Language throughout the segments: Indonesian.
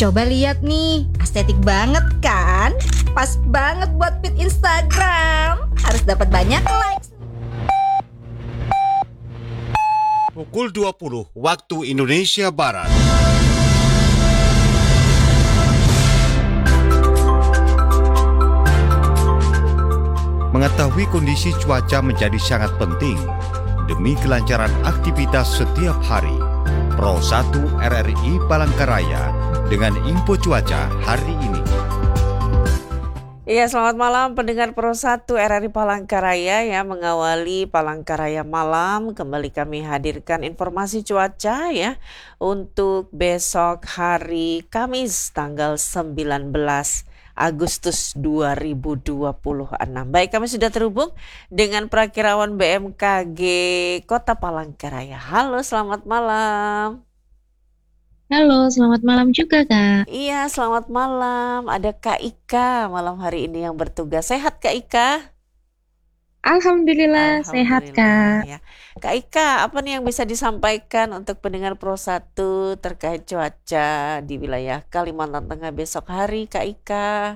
Coba lihat nih, estetik banget kan? Pas banget buat feed Instagram. Harus dapat banyak likes. Pukul 20 waktu Indonesia Barat. Mengetahui kondisi cuaca menjadi sangat penting demi kelancaran aktivitas setiap hari. Pro 1 RRI Palangkaraya dengan info cuaca hari ini. Iya, selamat malam pendengar Pro 1 RRI Palangkaraya ya, mengawali Palangkaraya malam. Kembali kami hadirkan informasi cuaca ya untuk besok hari Kamis tanggal 19 Agustus 2026. Baik, kami sudah terhubung dengan Prakirawan BMKG Kota Palangkaraya. Halo, selamat malam. Halo, selamat malam juga, Kak. Iya, selamat malam. Ada Kak Ika malam hari ini yang bertugas. Sehat Kak Ika? Alhamdulillah, sehat, Kak. Ya. Kak Ika, apa nih yang bisa disampaikan untuk pendengar Pro 1 terkait cuaca di wilayah Kalimantan Tengah besok hari, Kak Ika?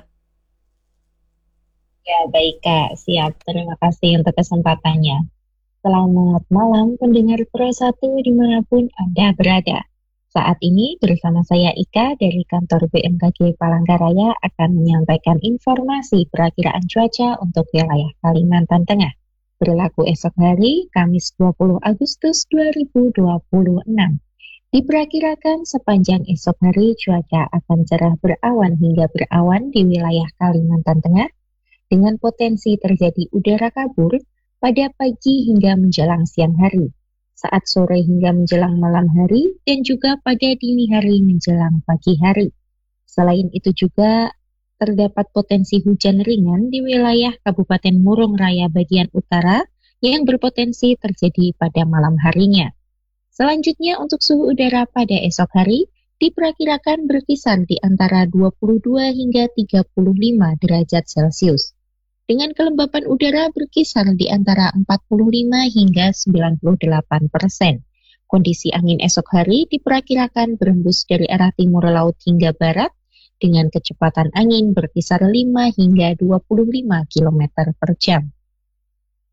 Ya, baik, Kak. Siap. Terima kasih untuk kesempatannya. Selamat malam pendengar Pro 1 dimanapun Anda berada. Saat ini bersama saya Ika dari kantor BMKG Palangkaraya akan menyampaikan informasi perakiraan cuaca untuk wilayah Kalimantan Tengah. Berlaku esok hari, Kamis 20 Agustus 2026. Diperkirakan sepanjang esok hari cuaca akan cerah berawan hingga berawan di wilayah Kalimantan Tengah, dengan potensi terjadi udara kabur pada pagi hingga menjelang siang hari, saat sore hingga menjelang malam hari, dan juga pada dini hari menjelang pagi hari. Selain itu juga terdapat potensi hujan ringan di wilayah Kabupaten Murung Raya bagian utara yang berpotensi terjadi pada malam harinya. Selanjutnya untuk suhu udara pada esok hari diperkirakan berkisar di antara 22 hingga 35 derajat Celcius. Dengan kelembapan udara berkisar di antara 45 hingga 98%. Kondisi angin esok hari diperkirakan berembus dari arah timur laut hingga barat dengan kecepatan angin berkisar 5 hingga 25 km per jam.